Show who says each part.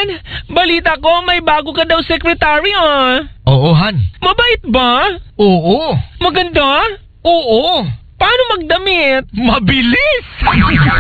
Speaker 1: Han, balita ko may bago ka daw secretary
Speaker 2: Oo, Han.
Speaker 1: Mabait ba?
Speaker 2: Oo.
Speaker 1: Maganda?
Speaker 2: Oo.
Speaker 1: Paano magdamit?
Speaker 2: Mabilis!